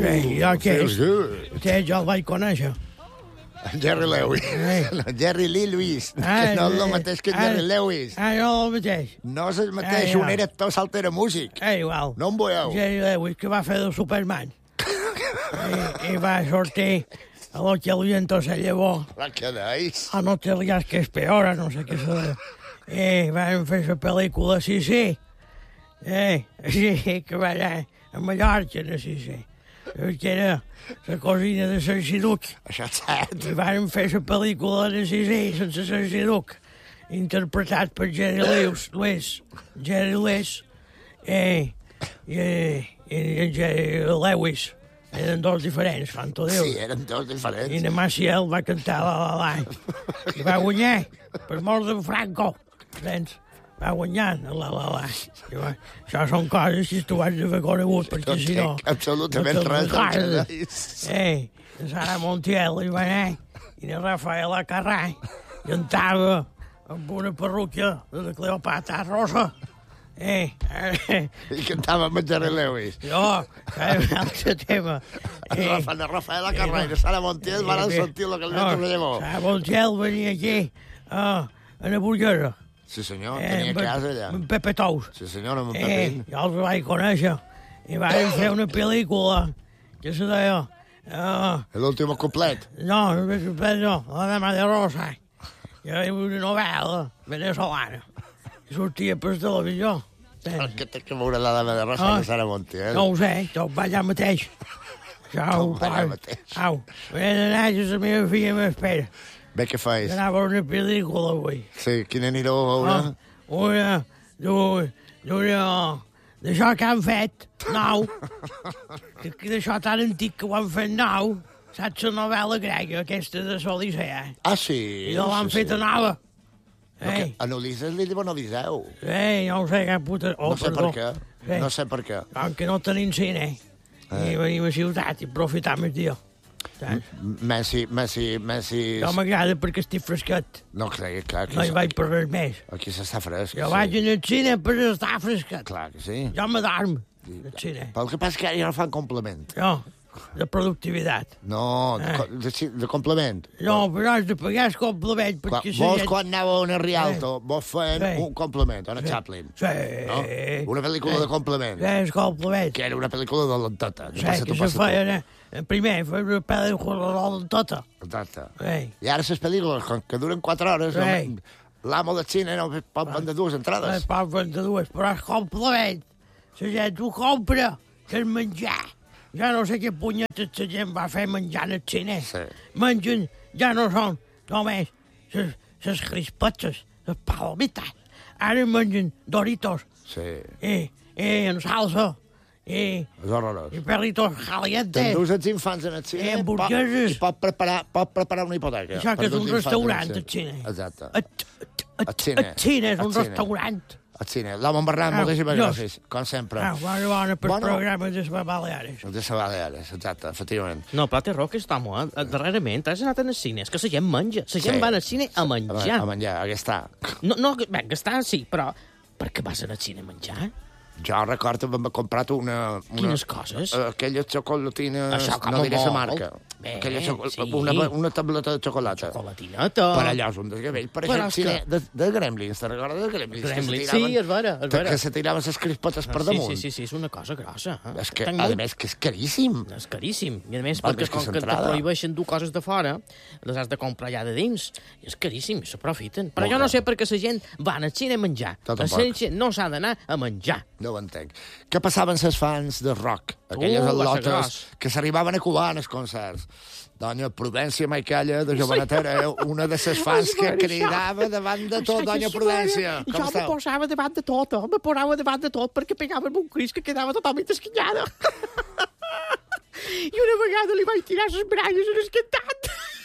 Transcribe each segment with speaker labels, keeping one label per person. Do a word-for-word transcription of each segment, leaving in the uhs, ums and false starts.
Speaker 1: Sí, jo què és? Vostè jo el vaig conèixer.
Speaker 2: Jerry Lewis. No, Jerry Lee Lewis.
Speaker 1: Ah,
Speaker 2: Que no és el
Speaker 1: eh,
Speaker 2: mateix que
Speaker 1: ah,
Speaker 2: Jerry Lewis.
Speaker 1: Ah, no el mateix.
Speaker 2: No és el mateix,
Speaker 1: Ah,
Speaker 2: un
Speaker 1: ja.
Speaker 2: era actor, l'altre era músic.
Speaker 1: Eh, igual.
Speaker 2: No em veieu?
Speaker 1: Jerry Lewis, que va fer de Superman. I, I va sortir a lo que el viento se llevó.
Speaker 2: La que deis.
Speaker 1: A no te lias que es peor, no sé què se... Eh, van fer la pel·lícula sí, sí. Eh, sí, que va anar a Mallorca, no sí, sí. Que era la cosina de Sarciduc.
Speaker 2: Això és cert.
Speaker 1: I van fer la pel·lícula de sí, sí, sense Sarciduc. Interpretat per Jerry Lewis. Lewis. Jerry Lewis. Eh, i, i, i Jerry Lewis. Eren dos diferents, fan tot Déu.
Speaker 2: Sí, eren dos diferents.
Speaker 1: I només si ell va cantar la la la. I va guanyar, per mort de Franco. Entens? Va guanyant la la la. I va, això són coses si tu has d'haver conegut, perquè
Speaker 2: No
Speaker 1: si no...
Speaker 2: entenc absolutament
Speaker 1: no te'n
Speaker 2: res del que
Speaker 1: recordes.
Speaker 2: deis.
Speaker 1: Eh, la Sara Montiel hi va anar, i la Rafaela Carrà cantava amb una perruca de la Cleopatra Rosa. Eh, eh,
Speaker 2: I cantava amb en Jerry Lewis.
Speaker 1: jo, que un altre tema.
Speaker 2: Eh, la Rafaela Carrà i la Sara Montiel van sentir el que li
Speaker 1: no,
Speaker 2: no, llevó.
Speaker 1: Sara Montiel venia aquí, uh, a la burguesa.
Speaker 2: Sí, senyor,
Speaker 1: Eh,
Speaker 2: tenia
Speaker 1: amb-
Speaker 2: casa allà.
Speaker 1: amb Pepe Tous.
Speaker 2: Sí, senyor, amb en
Speaker 1: Eh,
Speaker 2: Pepín.
Speaker 1: jo els vaig conèixer. I van fer una pel·lícula que se deia... Uh,
Speaker 2: L'últim complet.
Speaker 1: no, no, no, la dama de Rosa. Que era una novel·la venezolana. I sortia per televisió.
Speaker 2: El que té que veure la dama de Rosa
Speaker 1: Ah.
Speaker 2: amb la Sara Montiel.
Speaker 1: No ho sé, tot va allà mateix. Això ho
Speaker 2: Tot va allà
Speaker 1: fa-
Speaker 2: mateix.
Speaker 1: Au, he d'anar, que la meva filla m'espera.
Speaker 2: Bé, què fais?
Speaker 1: Anava a una pel·lícula avui.
Speaker 2: Sí, quina anireu a veure?
Speaker 1: Ah, una, d'una, d'una, d'això que han fet, nou, que, que d'això tan antic que ho han fet nou, saps la novel·la grega, aquesta de l'Odissea?
Speaker 2: Ah, sí?
Speaker 1: I no l'han
Speaker 2: sí,
Speaker 1: fet
Speaker 2: sí.
Speaker 1: nova.
Speaker 2: No, que
Speaker 1: Ei,
Speaker 2: a Ulisses li diuen Odisseu.
Speaker 1: ei, no sé què puta... Oh,
Speaker 2: No sé
Speaker 1: perdó.
Speaker 2: per què.
Speaker 1: Sí.
Speaker 2: No sé per què.
Speaker 1: Com que no tenim cine,
Speaker 2: Eh.
Speaker 1: i venim a ciutat i aprofitar més dia. Saps?
Speaker 2: Messi, Messi, Messi...
Speaker 1: No m'agrada perquè estic fresquet.
Speaker 2: No crec, clar, que
Speaker 1: No hi vaig per res més.
Speaker 2: aquí s'està fresc.
Speaker 1: Jo
Speaker 2: sí.
Speaker 1: vaig al cine per estar fresquet.
Speaker 2: Clar que sí.
Speaker 1: Jo m'adorm al cine.
Speaker 2: Però el que passa és que ara ja no fan complement.
Speaker 1: Jo, de productivitat.
Speaker 2: No, de,
Speaker 1: Eh.
Speaker 2: co- de, ci- de complement.
Speaker 1: No, però has de pagar el complement
Speaker 2: Quan,
Speaker 1: perquè...
Speaker 2: vos, quan anàveu a una Rialto, vos feien
Speaker 1: Sí.
Speaker 2: un complement, una
Speaker 1: Sí.
Speaker 2: Chaplin.
Speaker 1: Sí.
Speaker 2: No? Una pel·lícula
Speaker 1: Sí.
Speaker 2: de complement.
Speaker 1: Sí, el complement.
Speaker 2: Que era una pel·lícula de l'enteta.
Speaker 1: Sí, que se feia... eh, Primer, feia una pel·lícula de tota.
Speaker 2: Exacte.
Speaker 1: Sí.
Speaker 2: I ara les pel·lícules, com que duren quatre hores,
Speaker 1: Sí.
Speaker 2: no, l'amo del cine no pot vendre dues
Speaker 1: Les
Speaker 2: entrades.
Speaker 1: pot vendre dues, però el complement. La gent ho compra, que és menjar. Ja no sé què punyetes la gent va fer menjant al cine.
Speaker 2: Sí.
Speaker 1: Mengen, ja no són només les crispetes, les palomites. Ara mengen Doritos,
Speaker 2: Sí,
Speaker 1: i, i en salsa, i,
Speaker 2: és horrorós.
Speaker 1: i perritos calientes.
Speaker 2: T'endús els infants en el cine
Speaker 1: Eh, hamburgueses.
Speaker 2: i pot preparar, pot preparar una hipoteca.
Speaker 1: Això que
Speaker 2: per
Speaker 1: és un
Speaker 2: dur els infants
Speaker 1: restaurant,
Speaker 2: al
Speaker 1: el cine.
Speaker 2: Exacte.
Speaker 1: El, el,
Speaker 2: El cine.
Speaker 1: el cine és
Speaker 2: El
Speaker 1: un
Speaker 2: cine.
Speaker 1: restaurant.
Speaker 2: El cine. L'home en Bernat,
Speaker 1: Ah,
Speaker 2: moltíssimes
Speaker 1: Dios.
Speaker 2: gràcies, com sempre.
Speaker 1: Ah, bona, bona, per
Speaker 2: Bueno.
Speaker 1: programa de les Baleares.
Speaker 2: De la Baleares, exacte, efectivament.
Speaker 3: No, però té raó que està molt. Eh? Darrerament has anat al cine. És que la gent menja. La gent
Speaker 2: Sí.
Speaker 3: va al cine a menjar.
Speaker 2: A menjar, aquí està.
Speaker 3: No, no, bé, gastar sí, però per què vas anar al cine a menjar?
Speaker 2: Jo recordo que m'he comprat una... una
Speaker 3: Quines coses?
Speaker 2: eh, aquelles xocolatines...
Speaker 3: Això com
Speaker 2: no
Speaker 3: a
Speaker 2: diré la
Speaker 3: molt.
Speaker 2: marca.
Speaker 3: Bé,
Speaker 2: Aquella xoco-
Speaker 3: sí.
Speaker 2: una, una tableta de xocolata.
Speaker 3: Xocolatineta.
Speaker 2: Per allò és un desgavell. Per
Speaker 3: Però
Speaker 2: això el
Speaker 3: és
Speaker 2: cine
Speaker 3: que-
Speaker 2: de, de Gremlins, te'n recordes de Gremlins? Que se
Speaker 3: Gremlins,
Speaker 2: tiraven-
Speaker 3: sí, és vera, és vera.
Speaker 2: Que se tiraven les crispetes per
Speaker 3: Ah, sí,
Speaker 2: damunt.
Speaker 3: sí, sí, sí, és una cosa grossa. Eh?
Speaker 2: És que,
Speaker 3: Tenc
Speaker 2: a
Speaker 3: molt-
Speaker 2: més, que és caríssim.
Speaker 3: És caríssim. I a més,
Speaker 2: Val
Speaker 3: perquè
Speaker 2: més que
Speaker 3: com que te
Speaker 2: l'entrada.
Speaker 3: prohibeixen dur coses de fora, les has de comprar allà de dins. I és caríssim, i s'aprofiten. Però
Speaker 2: Molt
Speaker 3: jo no
Speaker 2: car.
Speaker 3: sé per què la gent va al cine a menjar.
Speaker 2: Jo
Speaker 3: A
Speaker 2: tampoc.
Speaker 3: la gent no s'ha d'anar a menjar.
Speaker 2: No ho entenc. Què passaven les fans de rock? Aquelles
Speaker 3: Uh, va ser
Speaker 2: al·lotes
Speaker 3: gros.
Speaker 2: que s'arribaven a covar en els concerts. Doña Prudència Maicalla, de Jovenetera, era una de les fans que cridava davant de tot, Doña Prudència. Com
Speaker 3: Jo me
Speaker 2: esteu?
Speaker 3: posava davant de tot, eh? me posava davant de tot perquè pegava amb un cris que quedava totalment esquinyada. I una vegada li vaig tirar les bragues en el cantant.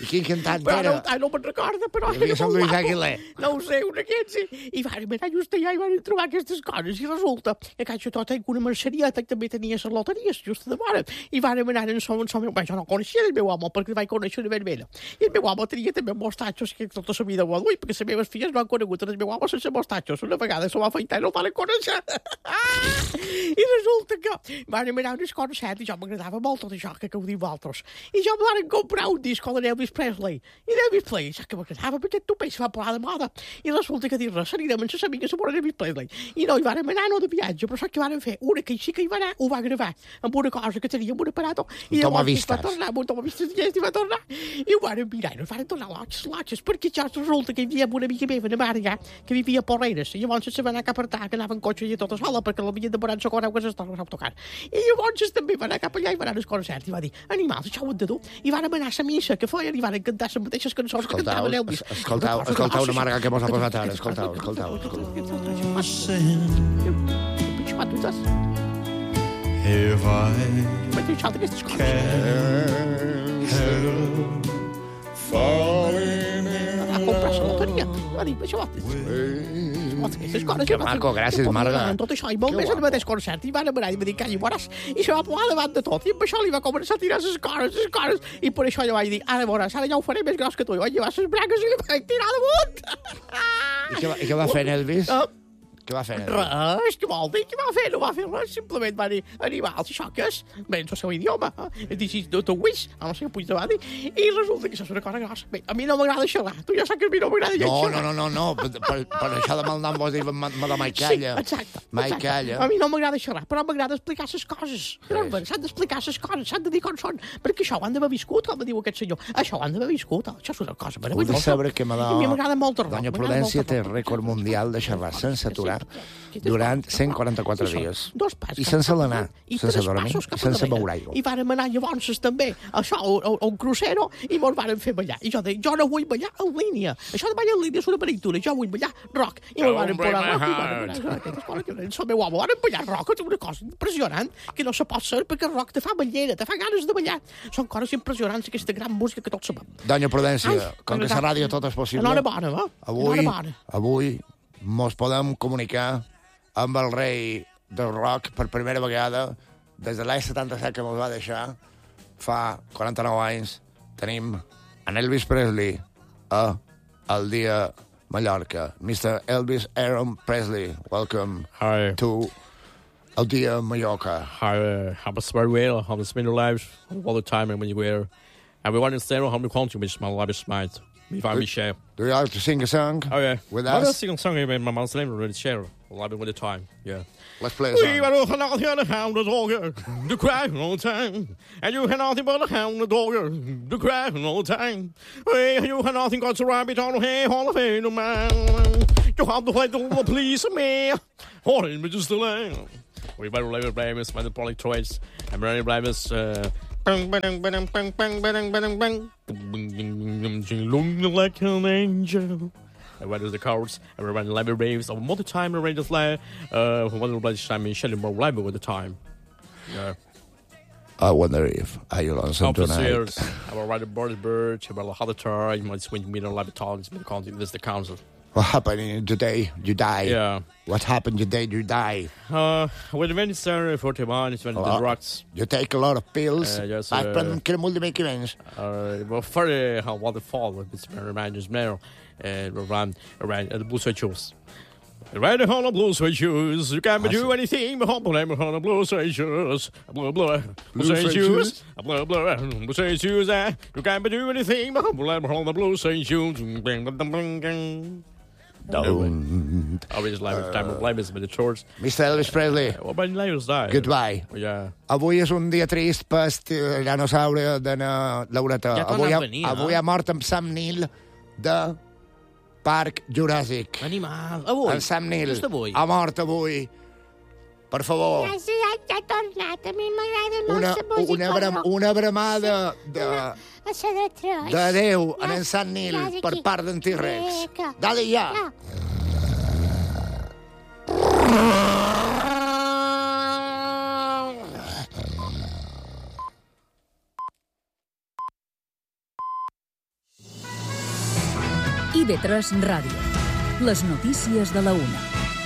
Speaker 2: I quin cantant
Speaker 3: Però
Speaker 2: era?
Speaker 3: no, ai, no me'n recorda, però...
Speaker 2: Devia
Speaker 3: era
Speaker 2: ser
Speaker 3: molt
Speaker 2: Luis
Speaker 3: guapo.
Speaker 2: Aguilé.
Speaker 3: No ho sé, un d'aquests, sí. I vàrem anar just allà i vàrem trobar aquestes coses. I resulta que a casa tot tinc una mercerieta que també tenia les loteries, just de vora. I vàrem anar en som, en som, bé, jo no coneixia el meu home, perquè el vaig conèixer una vermella. I el meu home tenia també mostatxos, que tota la vida ho ha duit, perquè les meves filles no han conegut el meu home sense mostatxos. Una vegada se va afaitar i no el van conèixer. I resulta que vàrem anar a un concert i jo m'agradava molt tot això, que que ho diu altres. I jo em van comprar un disc de l'Elvis Presley. I l'Elvis Presley, saps que m'agradava, perquè tu peix va posar de moda. I resulta que dir res, anirem amb les amigues a veure l'Elvis Presley. I no hi vàrem anar, no de viatge, però saps què vàrem fer? Una que sí que hi va anar, ho va gravar amb una cosa que tenia, amb un aparato. I
Speaker 2: Un toma
Speaker 3: llavors
Speaker 2: vistes.
Speaker 3: va tornar, amb un toma vistes, i va tornar. I ho vàrem mirar, i ens vàrem tornar lotges, lotges, perquè ja resulta que hi havia una amiga meva, una Mària, que vivia a Porreres. I llavors se va anar cap a Artà, que anava en cotxe i tota sola, perquè l'havien demorat a socorrer que s'estava a tocar. I llavors també va anar cap allà i va anar al concert i va dir, animals, això ho hem de dur. I vàrem anar a la missa que feien i varen cantar les mateixes cançons que
Speaker 2: Escoltau,
Speaker 3: cantaven Elvis.
Speaker 2: escoltau, escoltau una marga que mos ha posat ara, escoltau, escoltau.
Speaker 4: If I
Speaker 3: Vaig deixar d'aquestes coses.
Speaker 4: can help falling in
Speaker 3: A comprar la loteria. Va dir, això va aquestes coses.
Speaker 2: Que maco, gràcies, Marga.
Speaker 3: Tot això, i molt
Speaker 2: Que
Speaker 3: més en el
Speaker 2: guapo.
Speaker 3: mateix concert. I van anar i va dir, calla, veuràs. I se va posar davant de tot. I amb això li va començar a tirar les coses, les coses. I per això jo vaig dir, ara veuràs, ara ja ho faré més gros que tu. I vaig llevar les bragues i li vaig tirar damunt.
Speaker 2: I què va, i què va fer en Elvis?
Speaker 3: Ah,
Speaker 2: Què va fer en Elvis?
Speaker 3: Res, què vol dir? Què va fer? No va fer res, simplement va dir animals, això que és? Bé, en el seu idioma. Eh? This is not a wish, a no sé què puig va dir. I resulta que això és una cosa grossa. Bé, a mi no m'agrada xerrar. Tu ja saps que a mi no m'agrada
Speaker 2: No,
Speaker 3: xerrar.
Speaker 2: no, no, no, no. Per, per, per això de malnom vols dir ma, ma de Maicalla.
Speaker 3: Sí, exacte.
Speaker 2: Mai
Speaker 3: exacte.
Speaker 2: calla.
Speaker 3: A mi no m'agrada xerrar, però m'agrada explicar les coses. Sí. S'han d'explicar les coses, s'han de dir com són, perquè això ho han d'haver viscut, com diu aquest senyor. Això ho han d'haver viscut, això és una cosa
Speaker 2: Heu de
Speaker 3: meravellosa.
Speaker 2: saber que
Speaker 3: I a mi m'agrada molt el rock.
Speaker 2: Doña
Speaker 3: m'agrada
Speaker 2: Prudència
Speaker 3: molt el
Speaker 2: té
Speaker 3: rock.
Speaker 2: rècord mundial de xerrar sense aturar durant cent quaranta-quatre
Speaker 3: Sí, són
Speaker 2: dies.
Speaker 3: Dos passos.
Speaker 2: I sense l'anar,
Speaker 3: I
Speaker 2: sense
Speaker 3: tres
Speaker 2: dormir,
Speaker 3: passos
Speaker 2: i
Speaker 3: cap
Speaker 2: sense
Speaker 3: darrere.
Speaker 2: beure aigua.
Speaker 3: I vàrem anar llavors també, això, a, a, a un crucero, i mos vàrem fer ballar. I jo deia, jo no vull ballar en línia. Això de ballar en línia és una peritura, jo vull ballar rock. I mos vàrem posar rock, i vàrem anar aquestes coses. El meu home, vàrem ballar rock, és una cosa impressionant, que no se pot ser, perquè el rock te fa ballera, te fa ganes de ballar. Són coses impressionants, aquesta gran música que tots sabem.
Speaker 2: Doña Prudència,
Speaker 3: Ai,
Speaker 2: com que la ràdio tot és possible,
Speaker 3: Enhorabona, va.
Speaker 2: avui,
Speaker 3: Enhorabona.
Speaker 2: avui mos podem comunicar amb el rei del rock per primera vegada des de l'any setanta-set que mos va deixar fa quaranta-nou anys. Tenim en Elvis Presley a El Dia Mallorca. mister Elvis Aaron Presley, welcome
Speaker 5: Hi.
Speaker 2: to El Dia Mallorca.
Speaker 5: Hi, uh, I'm a smart whale. I'm a spinner lives all the time. And when you wear, everyone is there. I'm country, which my life is smart. Me find me share.
Speaker 2: Do you like to sing a song
Speaker 5: Oh yeah.
Speaker 2: with
Speaker 5: I don't
Speaker 2: us?
Speaker 5: sing a song in my mom's name already share. Well, I've been with the time. Yeah.
Speaker 2: Let's play a
Speaker 5: We
Speaker 2: song.
Speaker 5: were all out here the hound the dog, the cry all the time. And you had nothing but a hound the dog, the cry all the time. Hey, you had nothing got to rabbit on the hay, all of it, no man. You have to fight the police of me. Or in just the land. We better live with Blamus, my public choice. I'm ready to Blamus, uh, bang, bang, bang, bang, bang, bang, bang, bang. Looking like an angel. I went to the courts, I ran the library raves, I went the time I ran the flare, uh, one of the time in Shellenborg Library with the time. Yeah.
Speaker 2: I wonder if I lonesome
Speaker 5: After
Speaker 2: tonight.
Speaker 5: years, I will write the bird bird, I will have the tar, you might swing me in a library talks, the council, this the council.
Speaker 2: What happened today? You die.
Speaker 5: Yeah.
Speaker 2: What happened today? You die.
Speaker 5: Uh, with the minister, forty-one, it's when
Speaker 2: Oh,
Speaker 5: the drugs,
Speaker 2: You take a lot of pills.
Speaker 5: Uh, yes,
Speaker 2: Vaig
Speaker 5: uh,
Speaker 2: prendre molt de medicaments.
Speaker 5: uh, well, for the, how what the fall, it's very managed mayor, and around, around the blue sweat shoes. Riding on the blue suede shoes, you can't do anything but humble them on the blue suede shoes. Blue, blue, blue suede
Speaker 2: suede
Speaker 5: shoes.
Speaker 2: shoes?
Speaker 5: Blue, blue, blue suede shoes. eh. You can't do anything but humble them on the blue suede shoes. Bing, bing, bing, bing.
Speaker 2: Don't.
Speaker 5: I was like, time of life is with the chores.
Speaker 2: mister Elvis Presley,
Speaker 5: What about lives die?
Speaker 2: goodbye.
Speaker 5: Yeah.
Speaker 2: Avui és un dia trist per tiranosaure de na Laureta.
Speaker 3: Ja torna
Speaker 2: avui,
Speaker 3: a
Speaker 2: ha,
Speaker 3: venir,
Speaker 2: avui
Speaker 3: no?
Speaker 2: ha mort en Sam Neill de Parc Juràssic.
Speaker 3: Animal. Avui.
Speaker 2: En Sam Neill
Speaker 3: Just avui.
Speaker 2: ha mort avui. Per favor,
Speaker 6: Ja, sí, ja, ja ha tornat. A mi m'agrada molt
Speaker 2: una,
Speaker 6: la música
Speaker 2: una, bram,
Speaker 6: rock.
Speaker 2: una bramada de,
Speaker 6: A ser de Troyes.
Speaker 2: de Déu en
Speaker 6: Ja,
Speaker 2: en Sam Neill
Speaker 6: ja,
Speaker 2: per
Speaker 6: aquí.
Speaker 2: part d'en T-Rex.
Speaker 6: Vinga.
Speaker 2: Dale ja.
Speaker 6: Ja.
Speaker 7: I B tres Ràdio. Les notícies de la una.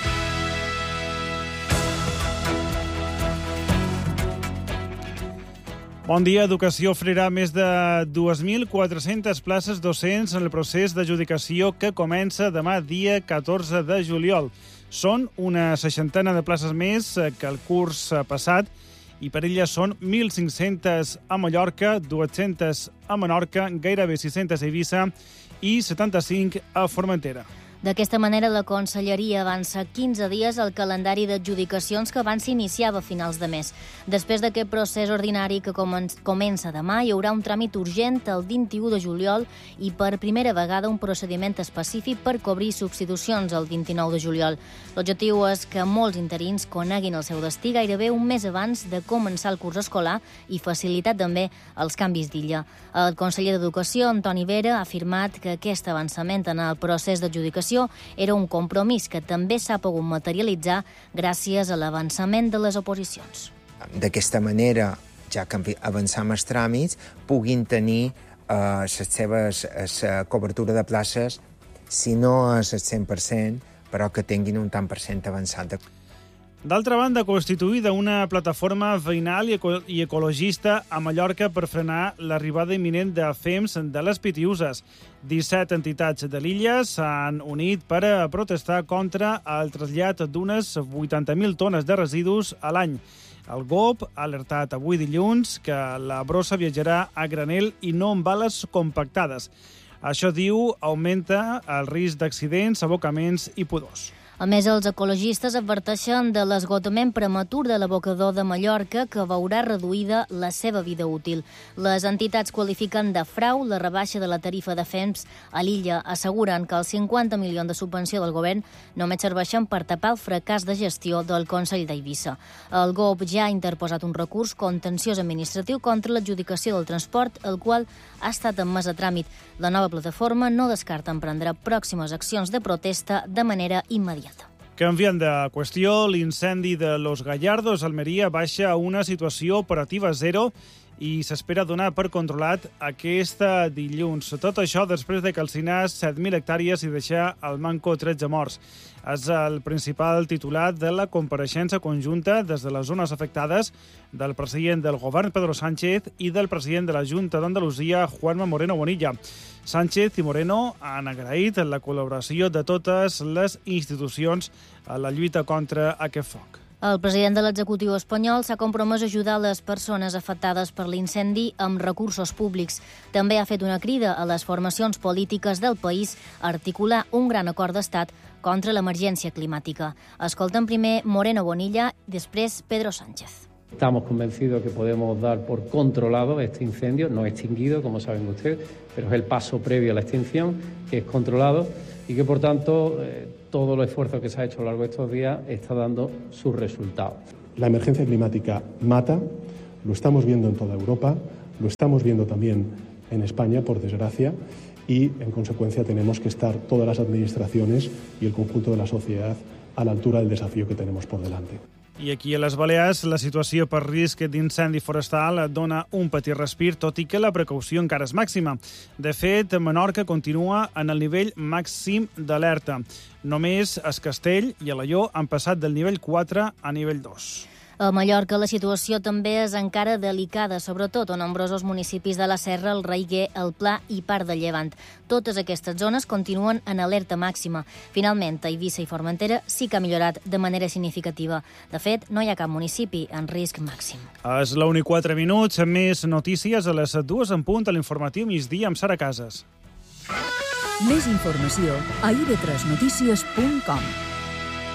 Speaker 8: Bon dia. Educació oferirà més de dos mil quatre-centes places docents en el procés d'adjudicació que comença demà, dia catorze de juliol. Són una seixantena de places més que el curs passat i per elles són mil cinc-centes a Mallorca, dues-centes a Menorca, gairebé sis-centes a Eivissa i setanta-cinc a Formentera.
Speaker 9: D'aquesta manera, la Conselleria avança quinze dies el calendari d'adjudicacions que abans s'iniciava a finals de mes. Després d'aquest procés ordinari que comença demà, hi haurà un tràmit urgent el vint-i-u de juliol i per primera vegada un procediment específic per cobrir substitucions el vint-i-nou de juliol. L'objectiu és que molts interins coneguin el seu destí gairebé un mes abans de començar el curs escolar i facilitar també els canvis d'illa. El conseller d'Educació, Antoni Vera, ha afirmat que aquest avançament en el procés d'adjudicació era un compromís que també s'ha pogut materialitzar gràcies a l'avançament de les oposicions.
Speaker 10: D'aquesta manera, ja que avançam els tràmits, puguin tenir eh, les seves la cobertura de places, si no és el cent per cent, però que tinguin un tant per cent avançat.
Speaker 8: D'altra banda, constituïda una plataforma veïnal i ecologista a Mallorca per frenar l'arribada imminent de fems de les Pitiüses. disset entitats de l'illa s'han unit per a protestar contra el trasllat d'unes vuitanta mil tones de residus a l'any. El G O P ha alertat avui dilluns que la brossa viatjarà a granel i no amb bales compactades. Això, diu, augmenta el risc d'accidents, abocaments i pudors.
Speaker 9: A més, els ecologistes adverteixen de l'esgotament prematur de l'abocador de Mallorca, que veurà reduïda la seva vida útil. Les entitats qualifiquen de frau la rebaixa de la tarifa de fems a l'illa. Asseguren que els cinquanta milions de subvenció del govern només serveixen per tapar el fracàs de gestió del Consell d'Eivissa. El G O P ja ha interposat un recurs contenciós administratiu contra l'adjudicació del transport, el qual ha estat admès a tràmit. La nova plataforma no descarta emprendre pròximes accions de protesta de manera immediata.
Speaker 8: Canviant de qüestió, l'incendi de Los Gallardos, Almeria, baixa a una situació operativa zero i s'espera donar per controlat aquesta dilluns. Tot això després de calcinar set mil hectàrees i deixar al manco tretze morts. És el principal titular de la compareixença conjunta des de les zones afectades del president del govern, Pedro Sánchez, i del president de la Junta d'Andalusia, Juanma Moreno Bonilla. Sánchez i Moreno han agraït la col·laboració de totes les institucions a la lluita contra aquest foc.
Speaker 9: El president de l'executiu espanyol s'ha compromès a ajudar les persones afectades per l'incendi amb recursos públics. També ha fet una crida a les formacions polítiques del país a articular un gran acord d'estat contra l'emergència climàtica. Escolten primer Moreno Bonilla, després Pedro Sánchez.
Speaker 11: Estamos convencidos que podemos dar por controlado este incendio, no extinguido, como saben ustedes, pero es el paso previo a la extinción, que es controlado y que, por tanto, eh, todo el esfuerzo que se ha hecho a lo largo de estos días está dando sus resultados.
Speaker 12: La emergencia climática mata, lo estamos viendo en toda Europa, lo estamos viendo también en España, por desgracia, y, en consecuencia, tenemos que estar todas las administraciones y el conjunto de la sociedad a la altura del desafío que tenemos por delante.
Speaker 8: I aquí a les Balears la situació per risc d'incendi forestal dona un petit respir, tot i que la precaució encara és màxima. De fet, Menorca continua en el nivell màxim d'alerta. Només es Castell i Alaior han passat del nivell quatre a nivell dos.
Speaker 9: A Mallorca la situació també és encara delicada, sobretot a nombrosos municipis de la Serra, el Raiguer, el Pla i part de Llevant. Totes aquestes zones continuen en alerta màxima. Finalment, a Eivissa i Formentera sí que ha millorat de manera significativa. De fet, no hi ha cap municipi en risc màxim.
Speaker 8: És l'una i quatre minuts, més notícies a les dues en punt a l'informatiu migdia amb Sara Casas.
Speaker 7: Més informació a i be tres notícies punt com.